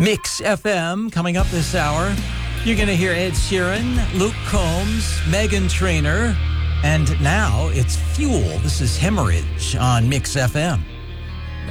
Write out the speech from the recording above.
Mix FM coming up this hour. You're going to hear Ed Sheeran, Luke Combs, Meghan Trainor, and now it's Fuel. This is Hemorrhage on Mix FM.